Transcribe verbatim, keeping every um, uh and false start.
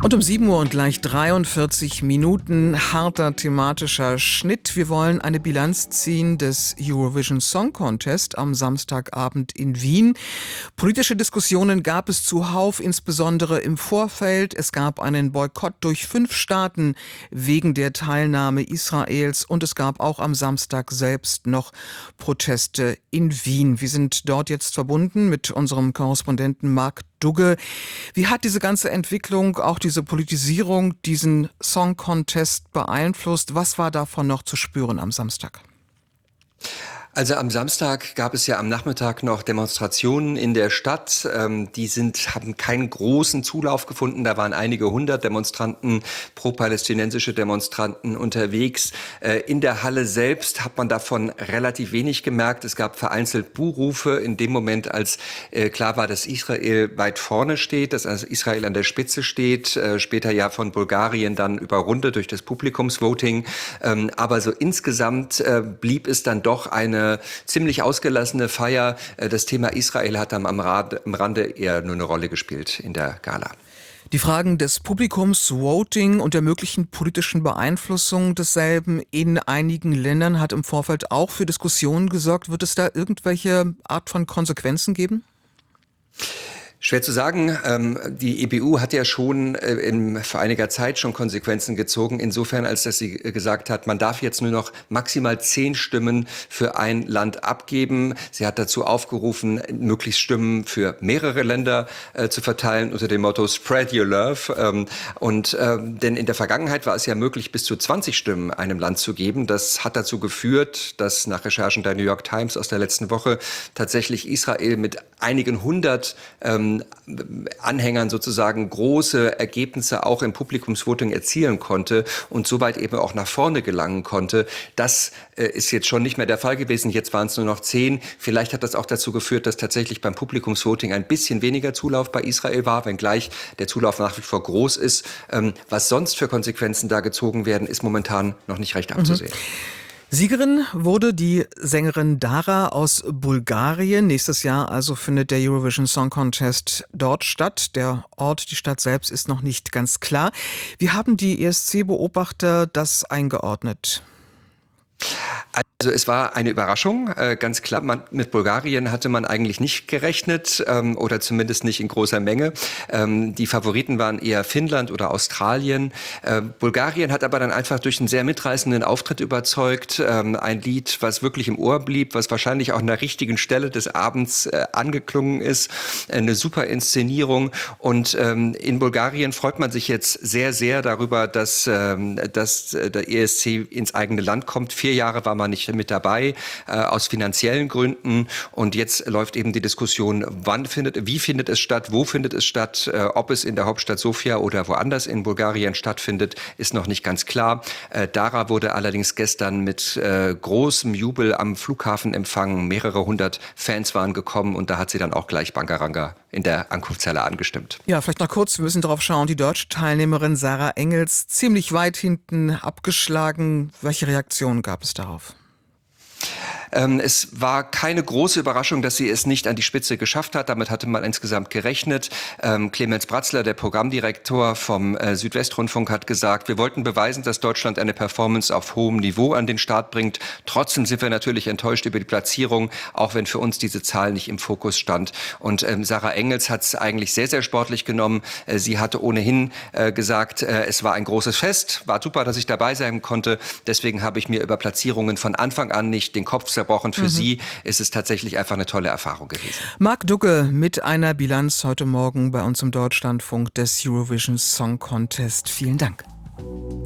Und um sieben Uhr und gleich dreiundvierzig Minuten, harter thematischer Schnitt. Wir wollen eine Bilanz ziehen des Eurovision Song Contest am Samstagabend in Wien. Politische Diskussionen gab es zuhauf, insbesondere im Vorfeld. Es gab einen Boykott durch fünf Staaten wegen der Teilnahme Israels und es gab auch am Samstag selbst noch Proteste in Wien. Wir sind dort jetzt verbunden mit unserem Korrespondenten Marc Dugge. Wie hat diese ganze Entwicklung, auch diese Politisierung, diesen Song Contest beeinflusst? Was war davon noch zu spüren am Samstag? Also am Samstag gab es ja am Nachmittag noch Demonstrationen in der Stadt. Ähm, die sind, haben keinen großen Zulauf gefunden. Da waren einige hundert Demonstranten, pro-palästinensische Demonstranten unterwegs. Äh, in der Halle selbst hat man davon relativ wenig gemerkt. Es gab vereinzelt Buhrufe in dem Moment, als äh, klar war, dass Israel weit vorne steht, dass also Israel an der Spitze steht. Äh, später ja von Bulgarien dann überrundet durch das Publikumsvoting. Ähm, aber so insgesamt äh, blieb es dann doch eine ziemlich ausgelassene Feier. Das Thema Israel hat dann am Rande eher nur eine Rolle gespielt in der Gala. Die Fragen des Publikums, Voting und der möglichen politischen Beeinflussung desselben in einigen Ländern hat im Vorfeld auch für Diskussionen gesorgt. Wird es da irgendwelche Art von Konsequenzen geben? Schwer zu sagen. Ähm, die E B U hat ja schon äh, in, vor einiger Zeit schon Konsequenzen gezogen, insofern, als dass sie äh, gesagt hat, man darf jetzt nur noch maximal zehn Stimmen für ein Land abgeben. Sie hat dazu aufgerufen, möglichst Stimmen für mehrere Länder äh, zu verteilen unter dem Motto Spread Your Love. Ähm, und ähm, denn in der Vergangenheit war es ja möglich, bis zu zwanzig Stimmen einem Land zu geben. Das hat dazu geführt, dass nach Recherchen der New York Times aus der letzten Woche tatsächlich Israel mit einigen hundert ähm, Anhängern sozusagen große Ergebnisse auch im Publikumsvoting erzielen konnte und soweit eben auch nach vorne gelangen konnte. Das äh, ist jetzt schon nicht mehr der Fall gewesen. Jetzt waren es nur noch zehn. Vielleicht hat das auch dazu geführt, dass tatsächlich beim Publikumsvoting ein bisschen weniger Zulauf bei Israel war, wenngleich der Zulauf nach wie vor groß ist. Ähm, was sonst für Konsequenzen da gezogen werden, ist momentan noch nicht recht abzusehen. Mhm. Siegerin wurde die Sängerin Dara aus Bulgarien. Nächstes Jahr also findet der Eurovision Song Contest dort statt. Der Ort, die Stadt selbst ist noch nicht ganz klar. Wie haben die E S C-Beobachter das eingeordnet? Also es war eine Überraschung, äh, ganz klar. Man, mit Bulgarien hatte man eigentlich nicht gerechnet ähm, oder zumindest nicht in großer Menge. Ähm, die Favoriten waren eher Finnland oder Australien. Äh, Bulgarien hat aber dann einfach durch einen sehr mitreißenden Auftritt überzeugt. Ähm, ein Lied, was wirklich im Ohr blieb, was wahrscheinlich auch an der richtigen Stelle des Abends äh, angeklungen ist. Eine super Inszenierung. Und ähm, in Bulgarien freut man sich jetzt sehr, sehr darüber, dass, ähm, dass der E S C ins eigene Land kommt. Vier Jahre war man nicht mit dabei, äh, aus finanziellen Gründen. Und jetzt läuft eben die Diskussion, wann findet, wie findet es statt, wo findet es statt, äh, ob es in der Hauptstadt Sofia oder woanders in Bulgarien stattfindet, ist noch nicht ganz klar. Äh, Dara wurde allerdings gestern mit äh, großem Jubel am Flughafen empfangen. Mehrere hundert Fans waren gekommen und da hat sie dann auch gleich Bangaranga in der Ankunftshalle angestimmt. Ja, vielleicht noch kurz, wir müssen darauf schauen, die deutsche Teilnehmerin Sarah Engels ziemlich weit hinten abgeschlagen. Welche Reaktionen gab es darauf? Ähm, es war keine große Überraschung, dass sie es nicht an die Spitze geschafft hat. Damit hatte man insgesamt gerechnet. Ähm, Clemens Bratzler, der Programmdirektor vom äh, Südwestrundfunk, hat gesagt, wir wollten beweisen, dass Deutschland eine Performance auf hohem Niveau an den Start bringt. Trotzdem sind wir natürlich enttäuscht über die Platzierung, auch wenn für uns diese Zahl nicht im Fokus stand. Und ähm, Sarah Engels hat es eigentlich sehr, sehr sportlich genommen. Äh, sie hatte ohnehin äh, gesagt, äh, es war ein großes Fest. War super, dass ich dabei sein konnte. Deswegen habe ich mir über Platzierungen von Anfang an nicht den Kopf zerbrochen. Für mhm. sie ist es tatsächlich einfach eine tolle Erfahrung gewesen. Marc Dugge mit einer Bilanz heute Morgen bei uns im Deutschlandfunk des Eurovision Song Contest. Vielen Dank.